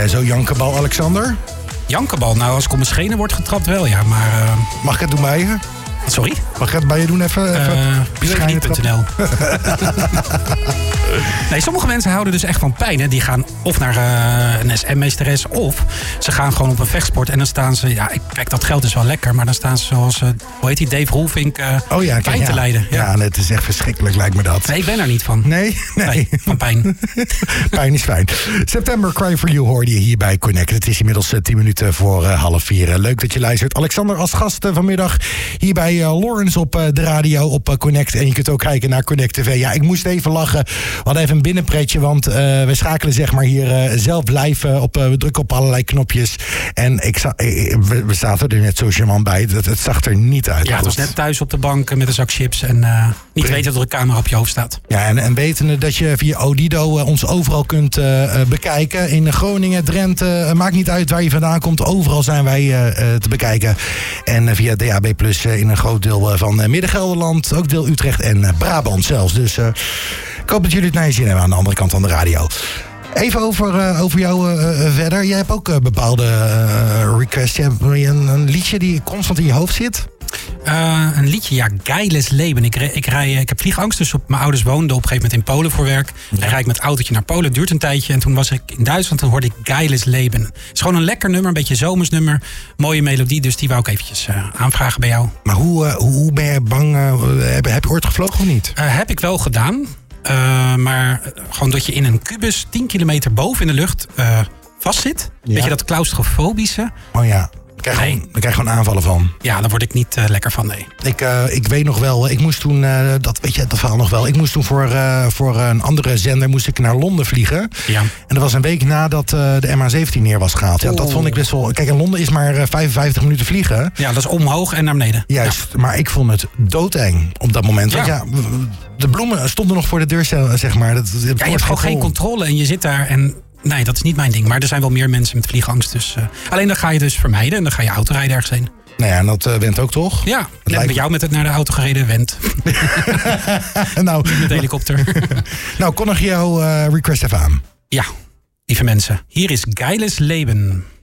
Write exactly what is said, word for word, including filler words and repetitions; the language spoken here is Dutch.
jij zo jankebal, Alexander? Jankebal? Nou, als ik op mijn schenen word getrapt wel, ja. Maar, uh... Mag ik het doen bij je? Sorry? Mag ik het bij je doen even? even uh, Bewegeniet punt n l Nee, sommige mensen houden dus echt van pijn. Hè. Die gaan of naar uh, een S M-meesteres of ze gaan gewoon op een vechtsport. En dan staan ze, ja, kijk, dat geld is wel lekker. Maar dan staan ze zoals, uh, hoe heet die, Dave Roelvink, uh, oh ja, pijn ja. te lijden. Ja, ja, het is echt verschrikkelijk, lijkt me dat. Nee, ik ben er niet van. Nee? Nee, nee van pijn. Pijn is fijn. September Cry For You hoorde je hier bij Connect. Het is inmiddels uh, tien minuten voor uh, half vier. Uh, leuk dat je luistert. Alexander als gast uh, vanmiddag hier bij uh, Lawrence op uh, de radio op uh, Connect. En je kunt ook kijken naar Connect T V. Ja, ik moest even lachen. We hadden even een binnenpretje, want uh, we schakelen zeg maar hier uh, zelf live uh, op. Uh, we drukken op allerlei knopjes. En ik za- we, we zaten er net zo charmant bij. Het, het zag er niet uit. Ja, het was net thuis op de bank met een zak chips. En uh, niet weten dat er een camera op je hoofd staat. Ja, en, en wetende dat je via Odido uh, ons overal kunt uh, bekijken. In Groningen, Drenthe, uh, maakt niet uit waar je vandaan komt. Overal zijn wij uh, uh, te bekijken. En uh, via D A B plus uh, in een groot deel uh, van uh, Midden-Gelderland. Ook deel Utrecht en uh, Brabant zelfs. Dus uh, ik hoop dat jullie het naar je zin hebben aan de andere kant van de radio. Even over, uh, over jou uh, verder. Jij hebt ook uh, bepaalde uh, requests. Je hebt een, een liedje die constant in je hoofd zit. Uh, een liedje, ja, Geiles Leben. Ik, ik, rij, ik heb vliegangst, dus op, mijn ouders woonden op een gegeven moment in Polen voor werk. Ja. Dan rijd ik met het autootje naar Polen, het duurt een tijdje. En toen was ik in Duitsland en hoorde ik Geiles Leben. Het is gewoon een lekker nummer, een beetje zomersnummer. Mooie melodie, dus die wou ik eventjes uh, aanvragen bij jou. Maar hoe, uh, hoe ben je bang? Uh, heb, heb je ooit gevlogen of niet? Uh, heb ik wel gedaan. Uh, maar gewoon dat je in een kubus tien kilometer boven in de lucht uh, vastzit. Ja. Weet je, dat claustrofobische. Oh ja. Ik krijg, nee. gewoon, ik krijg gewoon aanvallen van. Ja, daar word ik niet uh, lekker van, nee. Ik, uh, ik weet nog wel, ik moest toen, uh, dat weet je dat verhaal nog wel. Ik moest toen voor, uh, voor een andere zender moest ik naar Londen vliegen. Ja. En dat was een week nadat uh, de M H zeventien neer was gehaald. Ja, dat vond ik best wel. Kijk, in Londen is maar uh, vijfenvijftig minuten vliegen. Ja, dat is omhoog en naar beneden. Juist, ja. Maar ik vond het doodeng op dat moment. Want ja, ja de bloemen stonden nog voor de deur, zeg maar. Dat, dat ja, je hebt gewoon geen controle en je zit daar en... Nee, dat is niet mijn ding. Maar er zijn wel meer mensen met vliegangst. Dus, uh, alleen dan ga je dus vermijden en dan ga je autorijden ergens heen. Nou ja, en dat uh, went ook toch? Ja, net lijkt... met jou met het naar de auto gereden, went. nou, met de helikopter. nou, kondig jouw uh, request even aan. Ja, lieve mensen. Hier is Geiles Leben.